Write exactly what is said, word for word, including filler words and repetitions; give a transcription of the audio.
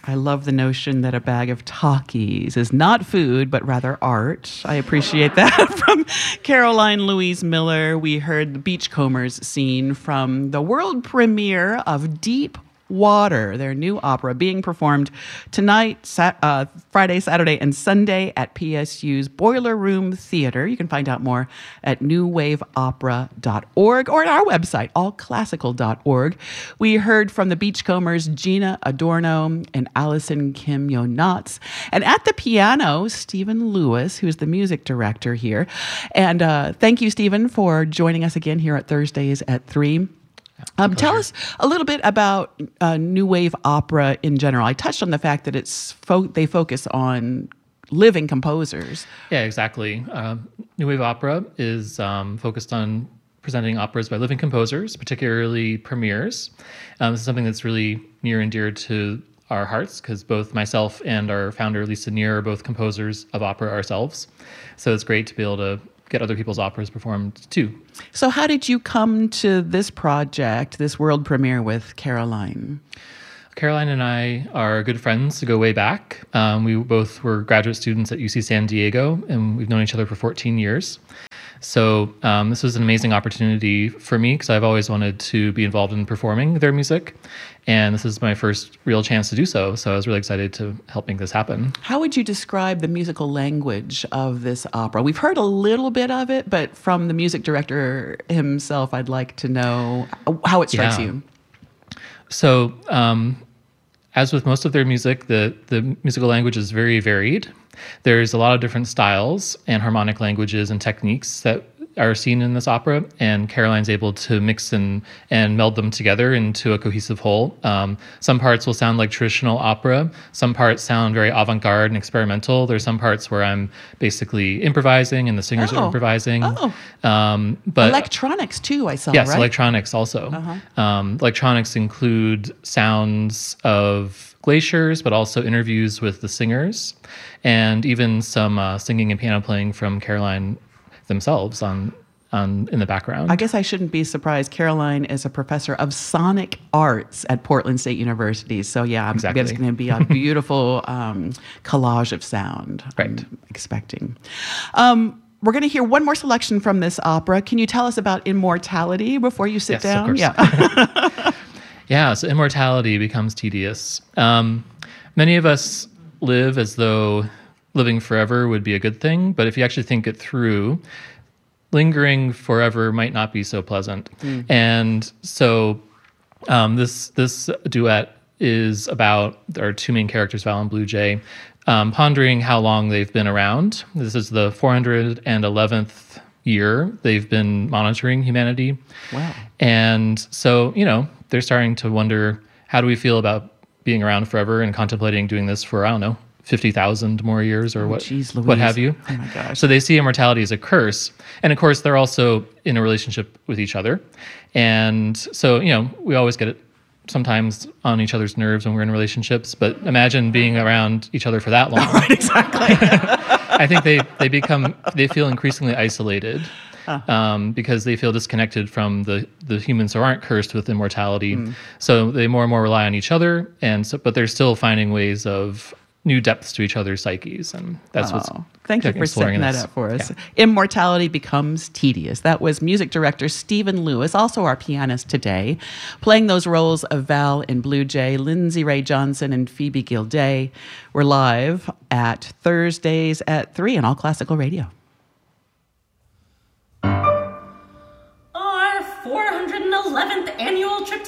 I love the notion that a bag of Takis is not food, but rather art. I appreciate that. From Caroline Louise Miller, we heard the Beachcombers scene from the world premiere of Deep Water, their new opera, being performed tonight, sat, uh, Friday, Saturday, and Sunday at P S U's Boiler Room Theater. You can find out more at new wave opera dot org or at our website, all classical dot org. We heard from the Beachcombers, Gina Adorno and Allison Kim Yonatz. And at the piano, Stephen Lewis, who's the music director here. And uh, thank you, Stephen, for joining us again here at Thursdays at three. Um, tell us a little bit about uh, New Wave Opera in general. I touched on the fact that it's fo- they focus on living composers. Yeah, exactly. Uh, New Wave Opera is um, focused on presenting operas by living composers, particularly premieres. Um, this is something that's really near and dear to our hearts because both myself and our founder, Lisa Neer, are both composers of opera ourselves. So it's great to be able to get other people's operas performed too. So how did you come to this project, this world premiere with Caroline? Caroline and I are good friends to go way back. Um, we both were graduate students at U C San Diego, and we've known each other for fourteen years. So um, this was an amazing opportunity for me because I've always wanted to be involved in performing their music. And this is my first real chance to do so. So I was really excited to help make this happen. How would you describe the musical language of this opera? We've heard a little bit of it, but from the music director himself, I'd like to know how it strikes yeah. you. So um, as with most of their music, the, the musical language is very varied. There's a lot of different styles and harmonic languages and techniques that are seen in this opera, and Caroline's able to mix and, and meld them together into a cohesive whole. Um, some parts will sound like traditional opera. Some parts sound very avant-garde and experimental. There's some parts where I'm basically improvising and the singers oh. are improvising. Oh. Um, but electronics too, I saw, yes, right? electronics also. Uh-huh. Um, electronics include sounds of glaciers, but also interviews with the singers, and even some uh, singing and piano playing from Caroline themselves on, on in the background. I guess I shouldn't be surprised. Caroline is a professor of sonic arts at Portland State University. So yeah, I'm exactly. it's going to be a beautiful um, collage of sound. Right. I'm expecting. Um, we're going to hear one more selection from this opera. Can you tell us about Immortality before you sit yes, down? Of course. Yeah. yeah, so Immortality becomes tedious. Um, many of us live as though living forever would be a good thing, but if you actually think it through, lingering forever might not be so pleasant. Mm. And so um, this this duet is about our two main characters, Val and Blue Jay, um, pondering how long they've been around. This is the four hundred eleventh year they've been monitoring humanity. Wow. And so, you know, they're starting to wonder, how do we feel about being around forever and contemplating doing this for, I don't know, fifty thousand more years or oh, what, geez, what have you. Oh my gosh. So they see immortality as a curse. And of course, they're also in a relationship with each other. And so, you know, we always get it sometimes on each other's nerves when we're in relationships, but imagine being around each other for that long. Right, exactly. I think they, they become, they feel increasingly isolated. Huh. Um, because they feel disconnected from the, the humans who aren't cursed with immortality. Mm. So they more and more rely on each other, and so, but they're still finding ways of new depths to each other's psyches, and that's oh, what's thank you for setting that up for us. Yeah. Immortality becomes tedious. That was music director Stephen Lewis, also our pianist today, playing those roles of Val and Blue Jay, Lindsay Ray Johnson and Phoebe Gilday. We're live at Thursdays at three on All Classical Radio. Our four hundred eleventh annual trip